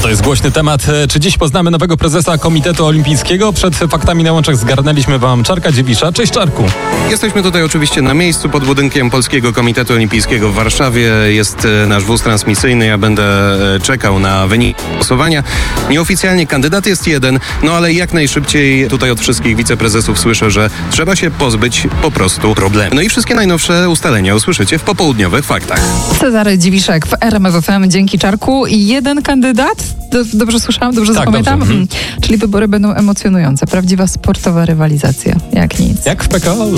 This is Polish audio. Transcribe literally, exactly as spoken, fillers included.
To jest głośny temat. Czy dziś poznamy nowego prezesa Komitetu Olimpijskiego? Przed faktami na łączach zgarnęliśmy wam Czarka Dziewisza. Cześć, Czarku. Jesteśmy tutaj oczywiście na miejscu pod budynkiem Polskiego Komitetu Olimpijskiego w Warszawie. Jest nasz wóz transmisyjny. Ja będę czekał na wynik głosowania. Nieoficjalnie kandydat jest jeden, no ale jak najszybciej tutaj od wszystkich wiceprezesów słyszę, że trzeba się pozbyć po prostu problemu. No i wszystkie najnowsze ustalenia usłyszycie w popołudniowych faktach. Cezary Dziwiszek w R M F F M. Dzięki, Czarku. I jeden kandydat? Dobrze słyszałam? Dobrze tak, zapamiętam? Dobrze. Mhm. Czyli wybory będą emocjonujące. Prawdziwa sportowa rywalizacja. Jak nic. Jak w P K O.